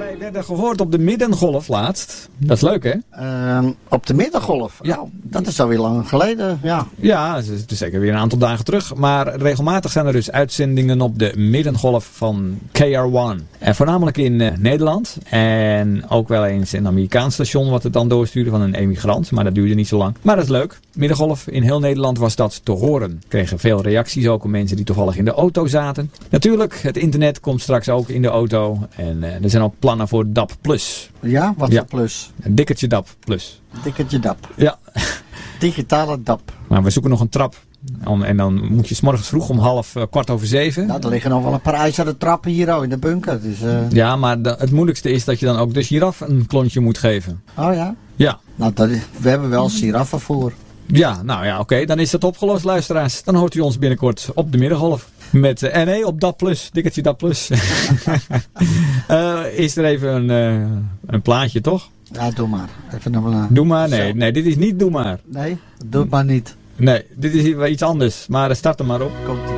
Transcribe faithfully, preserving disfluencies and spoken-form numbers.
Wij werden gehoord op de Middengolf laatst. Dat is leuk, hè? Uh, op de Middengolf? Ja. Oh, dat is alweer lang geleden, ja. Ja, het is zeker weer een aantal dagen terug. Maar regelmatig zijn er dus uitzendingen op de Middengolf van K R één. En voornamelijk in uh, Nederland. En ook wel eens een Amerikaans station wat het dan doorstuurde van een emigrant. Maar dat duurde niet zo lang. Maar dat is leuk. Middengolf in heel Nederland was dat te horen. We kregen veel reacties ook op mensen die toevallig in de auto zaten. Natuurlijk, het internet komt straks ook in de auto. En uh, er zijn ook plannen voor D A B plus. Ja, wat Ja. voor plus? Een dikkertje D A B plus. Dikkertje D A B. Ja. Digitale D A B. Maar we zoeken nog een trap. Om, en dan moet je 's morgens vroeg om half uh, kwart over zeven. Nou, er liggen nog wel een paar ijzeren trappen hier oh, in de bunker. Dus, uh... Ja, maar de, het moeilijkste is dat je dan ook de giraf een klontje moet geven. Oh ja? Ja. Nou, dat is, we hebben wel girafenvoer. Ja, nou ja, oké. Okay, dan is dat opgelost, luisteraars. Dan hoort u ons binnenkort op de Middengolf. Met uh, N E op D A B plus. Dikkertje D A B plus. uh, is er even een, uh, een plaatje, toch? Ja, doe maar. Even nog een... Doe maar? Nee, nee, dit is niet doe maar. Nee, doe het maar niet. Nee, dit is iets anders. Maar start er maar op. Komt